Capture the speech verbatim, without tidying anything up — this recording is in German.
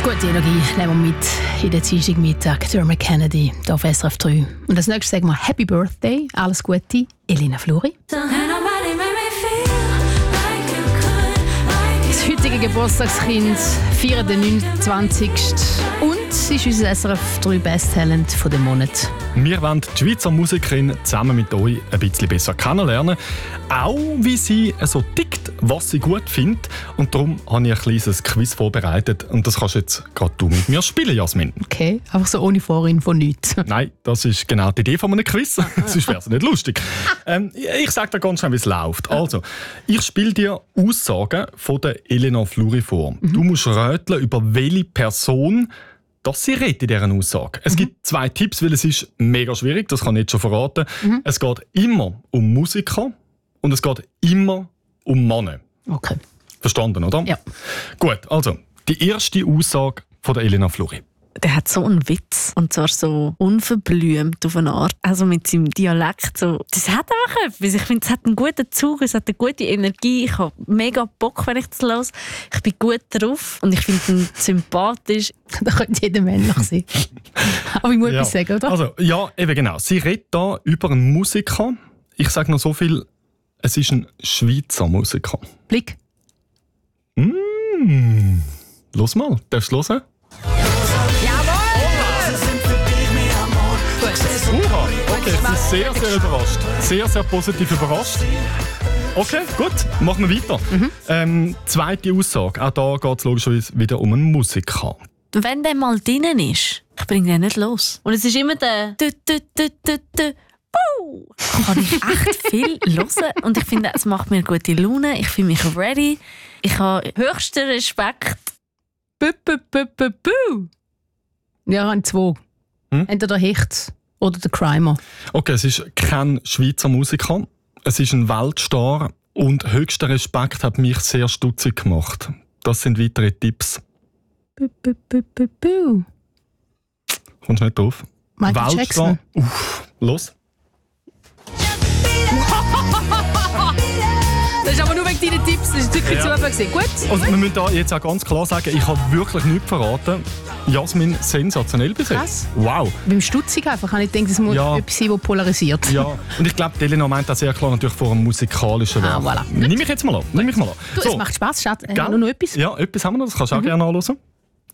Gute Energie nehmen wir mit in den Dienstagmittag. Dermot Kennedy hier auf S R F drei. Und als nächstes sagen wir Happy Birthday, alles Gute, Elena Fluri. Das heutige Geburtstagskind feiert den neunundzwanzigsten und sie ist unser S R F drei Best Talent von dem Monat. Wir wollen die Schweizer Musikerin zusammen mit euch ein bisschen besser kennenlernen. Auch wie sie so tickt, was sie gut findet. Und darum habe ich ein kleines Quiz vorbereitet. Und das kannst jetzt gerade du mit mir spielen, Jasmin. Okay, einfach so ohne Vorinfo nichts. Nein, das ist genau die Idee von einem Quiz. Sonst wäre es nicht lustig. Ähm, ich sage dir ganz schnell, wie es läuft. Also, ich spiele dir Aussagen von der Elena Fluri vor. Mhm. Du musst rätseln, über welche Person dass sie redet in dieser Aussage. Es mhm. gibt zwei Tipps, weil es ist mega schwierig, das kann ich jetzt schon verraten. Mhm. Es geht immer um Musiker und es geht immer um Männer. Okay. Verstanden, oder? Ja. Gut, also, die erste Aussage von der Elena Fluri. Der hat so einen Witz, und zwar so unverblümt auf eine Art, also mit seinem Dialekt. So. Das hat einfach etwas. Ich finde, es hat einen guten Zug, es hat eine gute Energie. Ich habe mega Bock, wenn ich das höre. Ich bin gut drauf und ich finde ihn sympathisch. Da könnte jeder männlich sein. Aber ich muss ja. etwas sagen, oder? Also, ja, eben genau. Sie redet hier über einen Musiker. Ich sage noch so viel, es ist ein Schweizer Musiker. Blick. Mm. Los mal, darfst du hören? Uha, okay, ich bin sehr, sehr überrascht. Sehr, sehr positiv überrascht. Okay, gut, machen wir weiter. Mhm. Ähm, zweite Aussage. Auch da geht es logischerweise wieder um einen Musiker. Wenn der mal drinnen ist, ich bringe den nicht los. Und es ist immer der «Dü, dü, dü, dü, dü». Puh! Kann ich echt viel hören. Und ich finde, es macht mir gute Laune. Ich fühle mich ready. Ich habe höchsten Respekt. Bü, bü, bü, bü, bü. Ja, ich habe zwei. Hm? Entweder Hecht oder der Crimer. Okay, es ist kein Schweizer Musiker. Es ist ein Weltstar. Und höchster Respekt hat mich sehr stutzig gemacht. Das sind weitere Tipps. Bü, bü, bü, bü, bü. Kommst du nicht drauf? Michael Jackson. Uff, los. Das ist aber nur wegen deinen Tipps. Das ist wirklich ja. Zufall. Gut. Also, wir müssen da jetzt auch ganz klar sagen, ich habe wirklich nichts verraten. Jasmin, sensationell bis jetzt. Wow. Beim Stutzig einfach habe ich gedacht, es muss ja. etwas sein, das polarisiert. Ja, und ich glaube, Elena meint das sehr klar natürlich vor einem musikalischen Werk. Ah, voilà. Nimm mich jetzt mal an. Nimm mich mal an. Du, so. Es macht Spass, Schatz. Äh, nur noch etwas? Ja, etwas haben wir noch, das kannst du auch mhm. gerne anhören.